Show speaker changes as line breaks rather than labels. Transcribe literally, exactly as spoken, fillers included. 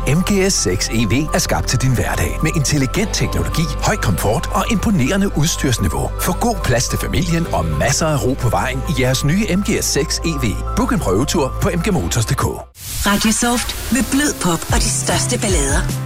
M G S seks E V er skabt til din hverdag med intelligent teknologi, høj komfort og imponerende udstyrsniveau. Få god plads til familien og masser af ro på vejen i jeres nye M G S seks E V. Book en prøvetur på m g motors punktum d k.
Radiosoft med blød pop og de største ballader.